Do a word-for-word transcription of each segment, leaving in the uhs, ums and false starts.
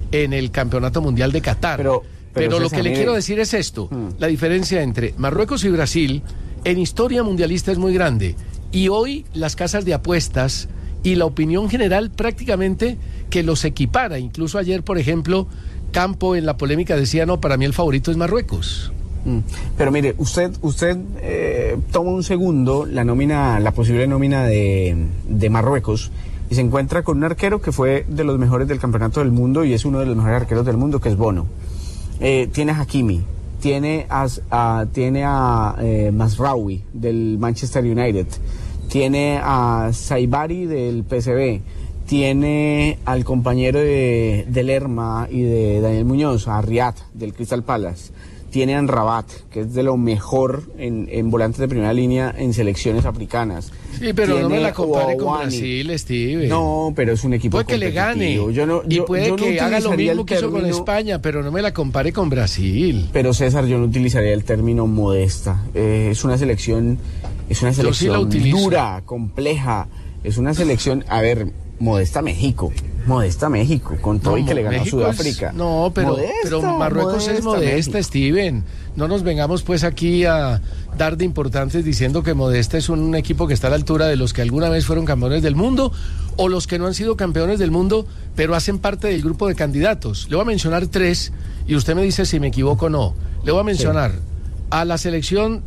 en el Campeonato Mundial de Qatar. Pero, pero, pero lo César, que le mire. quiero decir es esto, Hmm. la diferencia entre Marruecos y Brasil en historia mundialista es muy grande. Y hoy las casas de apuestas y la opinión general prácticamente que los equipara. Incluso ayer, por ejemplo, Campo en la polémica decía, no, para mí el favorito es Marruecos. Pero mire, usted usted eh, toma un segundo la nómina, la posible nómina de, de Marruecos y se encuentra con un arquero que fue de los mejores del campeonato del mundo y es uno de los mejores arqueros del mundo, que es Bono. Eh, tiene a Hakimi, tiene a, a, tiene a eh, Mazraoui del Manchester United, tiene a Saibari del P S V, tiene al compañero de, de Lerma y de Daniel Muñoz, a Riyad del Crystal Palace. Tiene a Rabat, que es de lo mejor en, en volantes de primera línea en selecciones africanas. Sí, pero Tiene no me la compare con Ouawani. Brasil, Steve. No, pero es un equipo puede que le gane yo no, y yo, puede yo no que haga lo utilizaría mismo el que hizo con término- España, pero no me la compare con Brasil. Pero César, yo no utilizaría el término modesta. Eh, es una selección, es una Yo sí la selección utilizo. dura, compleja. Es una selección, a ver, modesta México. Modesta México, con todo No, y que le ganó México a es- Sudáfrica. no, pero, Modesta, pero Marruecos es modesta, México. Steven. No nos vengamos pues aquí a dar de importantes diciendo que Modesta es un equipo que está a la altura de los que alguna vez fueron campeones del mundo o los que no han sido campeones del mundo, pero hacen parte del grupo de candidatos. Le voy a mencionar tres y usted me dice si me equivoco o no. Le voy a mencionar a la selección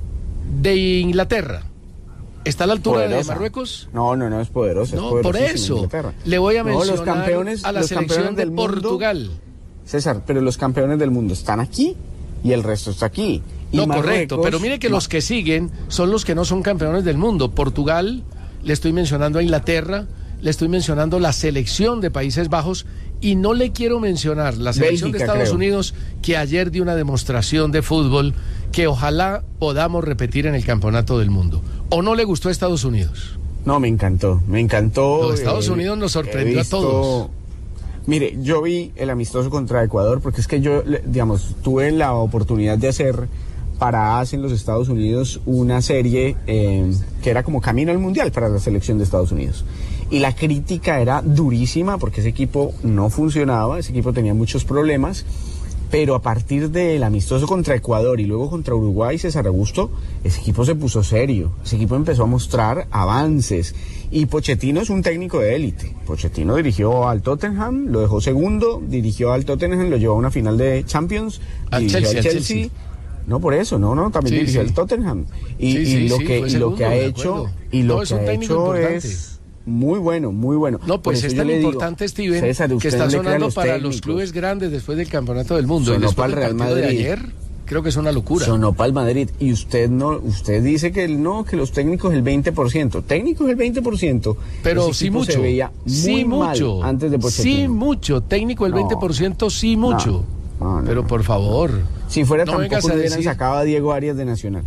de Inglaterra. ¿Está a la altura Poderosa. de Marruecos? No, no, no es poderosa. No, es por poderosísima eso. Inglaterra. Le voy a No, mencionar los campeones, a la los selección campeones de del mundo, Portugal. César, pero los campeones del mundo están aquí y el resto está aquí. Y No, Marruecos- correcto, pero mire que los que siguen son los que no son campeones del mundo. Portugal, le estoy mencionando a Inglaterra, le estoy mencionando la selección de Países Bajos y no le quiero mencionar la selección Bélgica, de Estados creo. Unidos, que ayer dio una demostración de fútbol que ojalá podamos repetir en el Campeonato del Mundo. ¿O no le gustó a Estados Unidos? No, me encantó, me encantó. Los Estados eh, Unidos nos sorprendió he a todos. Mire, yo vi el amistoso contra Ecuador porque es que yo, le- digamos, tuve la oportunidad de hacer para A S en los Estados Unidos una serie eh, que era como Camino al Mundial para la selección de Estados Unidos. Y la crítica era durísima porque ese equipo no funcionaba, ese equipo tenía muchos problemas. Pero a partir del amistoso contra Ecuador y luego contra Uruguay, César Augusto, ese equipo se puso serio. Ese equipo empezó a mostrar avances. Y Pochettino es un técnico de élite. Pochettino dirigió al Tottenham, lo dejó segundo, dirigió al Tottenham, lo llevó a una final de Champions, Al dirigió Chelsea, al al Chelsea. Chelsea. No, por eso, no, no, también Sí, dirigió sí. al Tottenham. Y, Sí, y sí, lo sí, que, fue y lo segundo, que ha de hecho, acuerdo. y lo No, es que un ha técnico hecho importante. es muy bueno, muy bueno. No, pues Por es eso tan yo le digo, importante, Steven, César, que usted está no le crea a sonando los para los técnicos. clubes grandes después del Campeonato del Mundo. Sonó y después para el del Real partido de Madrid. ayer, creo que es una locura. Sonó para el Madrid. Y usted no, usted dice que el no, que los técnicos el veinte por ciento. Técnicos el veinte por ciento. Pero Ese sí equipo mucho. se veía muy sí mal mucho. antes de Pochettino. Sí mucho. Técnico el No. veinte por ciento, sí mucho. No, no, Pero no. por favor. Si fuera no tampoco vengas a le hubieran decir- sacado a Diego Arias de Nacional.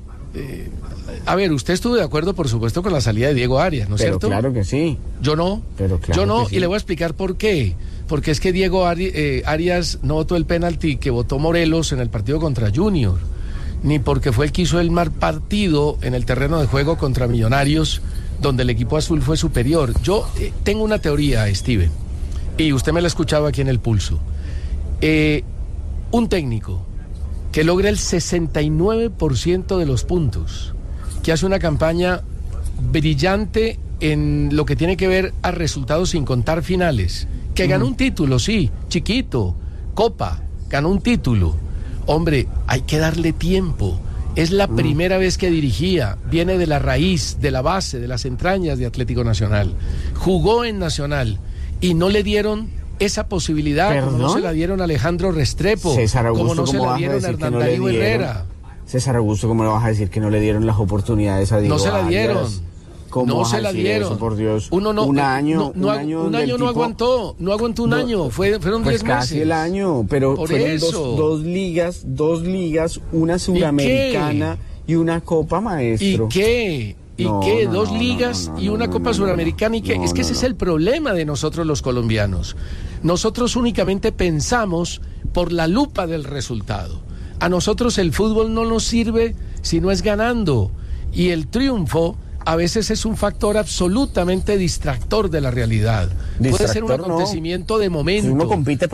A ver, usted estuvo de acuerdo, por supuesto, con la salida de Diego Arias, ¿no es Pero cierto? claro que sí. Yo no. Pero claro Yo no, que sí. y le voy a explicar por qué. Porque es que Diego Ari- eh, Arias no votó el penalti que votó Morelos en el partido contra Junior, ni porque fue el que hizo el mal partido en el terreno de juego contra Millonarios, donde el equipo azul fue superior. Yo eh, tengo una teoría, Steven, y usted me la ha escuchado aquí en El Pulso. Eh, un técnico que logra el sesenta y nueve por ciento de los puntos, que hace una campaña brillante en lo que tiene que ver a resultados sin contar finales, que ganó un título, sí, chiquito, Copa, ganó un título. Hombre, hay que darle tiempo. Es la primera vez que dirigía, viene de la raíz, de la base, de las entrañas de Atlético Nacional. Jugó en Nacional y no le dieron esa posibilidad, como no ¿Perdón? se la dieron a Alejandro Restrepo, César Augusto, como no se ¿cómo la vas a dieron a decir que Hernán no le Darío dieron? Herrera. César Augusto, ¿cómo le vas a decir que no le dieron las oportunidades a Diego No se la Arias? dieron. ¿Cómo No vas a se la decir dieron. eso, por Dios? Uno no, un año, no, no, un año, un donde el año no tipo- aguantó, no aguantó un No, año, fue, fueron Pues diez meses. casi el año, pero Por fueron eso. dos, dos ligas, dos ligas, una suramericana y, una Copa, ¿Y maestro. qué? ¿Y No, qué? no, Dos no, ligas no, no, y una no, Copa no, no, Suramericana. ¿Y qué? no, Es que no, ese es no. el problema de nosotros los colombianos. Nosotros únicamente pensamos por la lupa del resultado. A nosotros el fútbol no nos sirve si no es ganando. Y el triunfo a veces es un factor absolutamente distractor de la realidad. Puede ser un Distractor, no. acontecimiento de Si momento. uno compite